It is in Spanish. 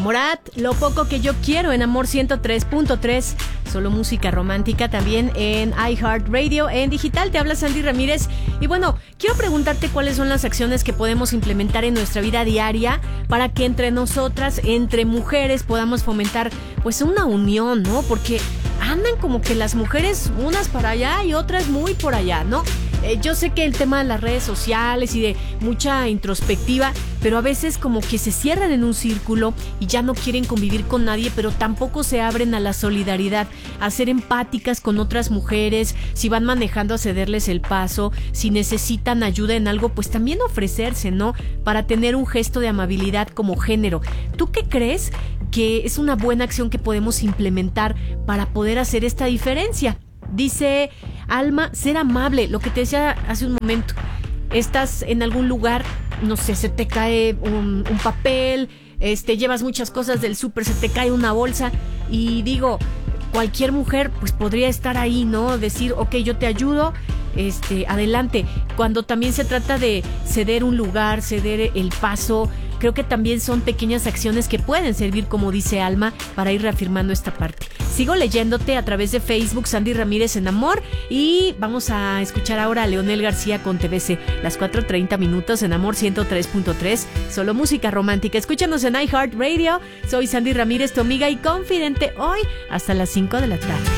Morat, Lo poco que yo quiero en Amor 103.3, solo música romántica, también en iHeartRadio, en digital. Te habla Sandy Ramírez y bueno, quiero preguntarte cuáles son las acciones que podemos implementar en nuestra vida diaria para que entre nosotras, entre mujeres, podamos fomentar pues una unión, ¿no? Porque andan como que las mujeres unas para allá y otras muy por allá, ¿no? Yo sé que el tema de las redes sociales y de mucha introspectiva, pero a veces como que se cierran en un círculo y ya no quieren convivir con nadie, pero tampoco se abren a la solidaridad, a ser empáticas con otras mujeres, si van manejando a cederles el paso, si necesitan ayuda en algo, pues también ofrecerse, ¿no? Para tener un gesto de amabilidad como género. ¿Tú qué crees que es una buena acción que podemos implementar para poder hacer esta diferencia? Dice Alma, ser amable, lo que te decía hace un momento. Estás en algún lugar, no sé, se te cae un papel, llevas muchas cosas del súper, se te cae una bolsa y digo, cualquier mujer pues podría estar ahí, ¿no? Decir, ok, yo te ayudo, adelante. Cuando también se trata de ceder un lugar, ceder el paso, creo que también son pequeñas acciones que pueden servir, como dice Alma, para ir reafirmando esta parte. Sigo leyéndote a través de Facebook, Sandy Ramírez en Amor, y vamos a escuchar ahora a Leonel García con TBC, las 4:30 en Amor 103.3, solo música romántica. Escúchanos en iHeartRadio. Soy Sandy Ramírez, tu amiga y confidente, hoy hasta las 5 de la tarde.